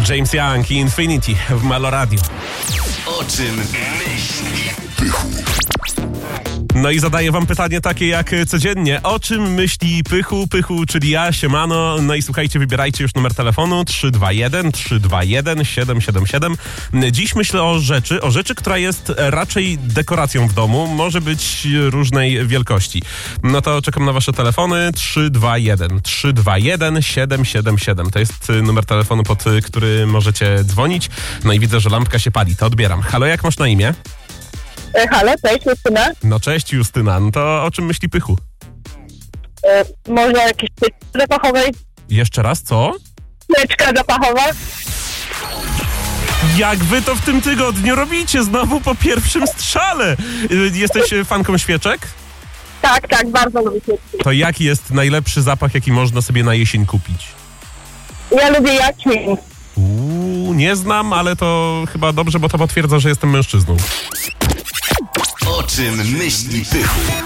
James Young i Infinity w Melo Radio. O czym myśli Pychu? No i zadaję wam pytanie takie jak codziennie. O czym myśli Pychu, czyli ja, siemano. No i słuchajcie, wybierajcie już numer telefonu 321 777. Dziś myślę o rzeczy, która jest raczej dekoracją w domu. Może być różnej wielkości. No to czekam na wasze telefony. 321 777. To jest numer telefonu, pod który możecie dzwonić. No i widzę, że lampka się pali. To odbieram. Halo, jak masz na imię? Halo, cześć, Justyna. No cześć, Justyna. No to o czym myśli Pychu? Może jakieś świeczki zapachowej? Jeszcze raz, co? Świeczka zapachowa? Jak wy to w tym tygodniu robicie? Znowu po pierwszym strzale. Jesteś fanką świeczek? Tak, bardzo lubię świeczki. To jaki jest najlepszy zapach, jaki można sobie na jesień kupić? Ja lubię jaśmin. Nie znam, ale to chyba dobrze, bo to potwierdza, że jestem mężczyzną. O czym myśli Pychu?